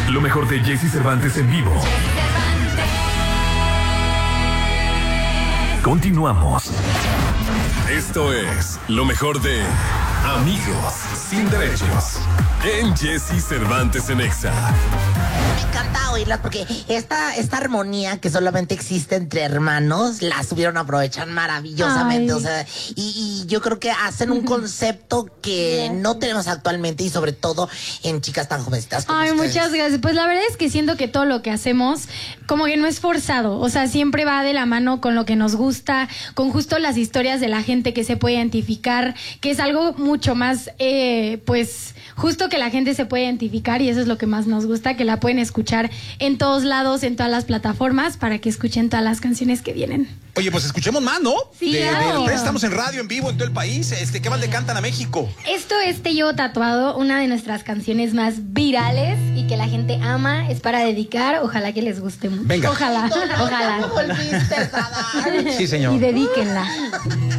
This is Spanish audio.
Lo mejor de Jesse Cervantes en vivo. Continuamos. Esto es lo mejor de Amigos sin Derechos en Jesse Cervantes en Exa. Me encanta oírlas porque esta armonía que solamente existe entre hermanos la supieron aprovechar maravillosamente. Ay. O sea, y yo creo que hacen un concepto que no tenemos actualmente y sobre todo en chicas tan jovencitas como Ay, ustedes. muchas gracias. Pues la verdad es que siento que todo lo que hacemos como que no es forzado, o sea, siempre va de la mano con lo que nos gusta, con justo las historias de la gente que se puede identificar, que es algo mucho más, pues, justo que la gente se puede identificar y eso es lo que más nos gusta, que la pueden escuchar en todos lados, en todas las plataformas, para que escuchen todas las canciones que vienen. Oye, pues escuchemos más, ¿no? Sí, claro. Estamos en radio, en vivo, en todo el país. ¿Qué más le cantan a México? Esto es Te Llevo Tatuado, una de nuestras canciones más virales y que la gente ama. Es para dedicar, ojalá que les guste mucho. Venga. Ojalá, Ya me ojalá. volviste, Sada. Sí, señor. Y dedíquenla.